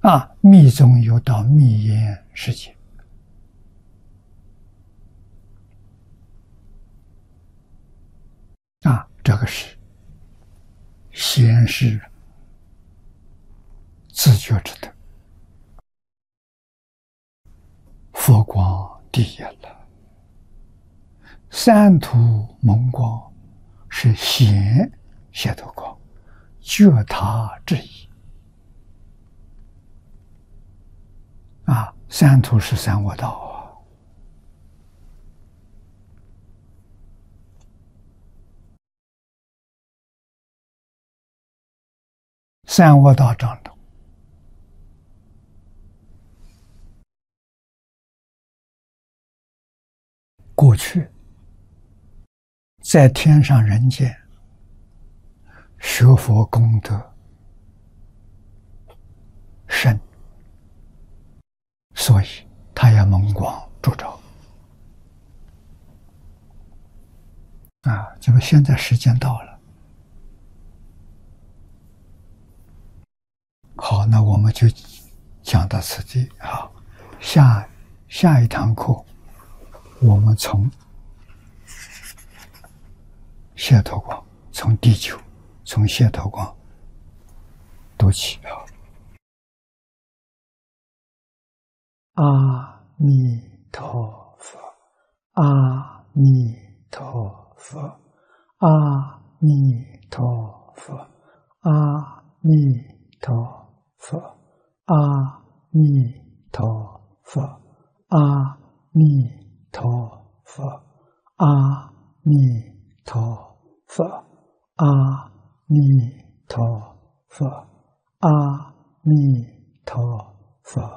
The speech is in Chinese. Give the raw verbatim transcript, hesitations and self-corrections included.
啊，密宗有到密严世界。啊，这个是先是自觉之德，佛光第一了。三途蒙光是显解脱光，觉他之意。啊，三途是三恶道啊。三恶道当中，过去在天上人间学佛功德深，所以他要蒙光烛照。啊，结果现在时间到了，好，那我们就讲到此地。好，下下一堂课，我们从解脱光，从地球，从解脱光读起。好，阿弥陀佛，阿弥陀佛，阿弥陀佛，阿弥陀佛，阿弥陀佛，阿弥陀佛，阿弥陀佛，阿弥陀佛，阿弥陀佛。